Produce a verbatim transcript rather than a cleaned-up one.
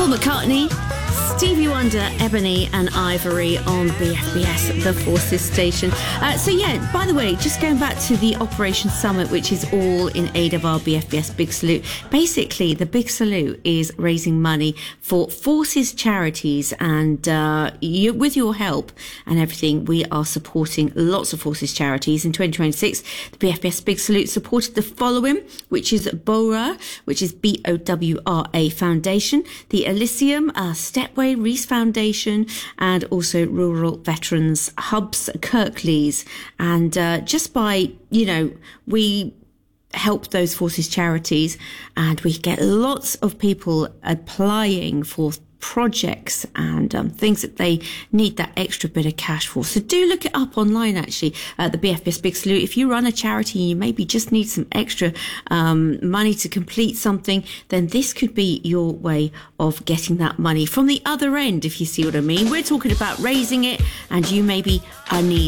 Paul McCartney, Stevie Wonder, Ebony and Ivory on B F B S, the Forces station. Uh, so yeah, by the way, just going back to the Operation Summit, which is all in aid of our B F B S Big Salute. Basically, the Big Salute is raising money for Forces charities, and uh, you, with your help and everything, we are supporting lots of Forces charities. In twenty twenty-six, the B F B S Big Salute supported the following, which is BOWRA, which is B O W R A Foundation, the Elysium, uh, Stepway Reese Foundation, and also Rural Veterans Hubs, Kirklees. And uh, just by, you know, we help those Forces charities, and we get lots of people applying for projects and um, things that they need that extra bit of cash for. So do look it up online, actually, uh, the B F B S Big Salute. If you run a charity and you maybe just need some extra um, money to complete something, then this could be your way of getting that money from the other end, if you see what I mean. We're talking about raising it, and you maybe uh, need